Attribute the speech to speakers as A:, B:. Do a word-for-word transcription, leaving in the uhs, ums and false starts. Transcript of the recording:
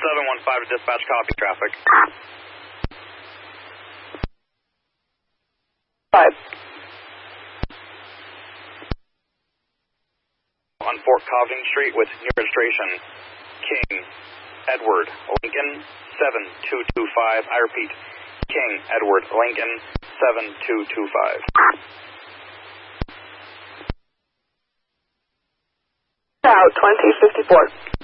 A: seven one five to dispatch, copy traffic.
B: Five.
A: On Fort Covington Street with new registration, King Edward Lincoln seven two two five. I repeat, King Edward Lincoln seven two two five.
B: Out twenty fifty-four.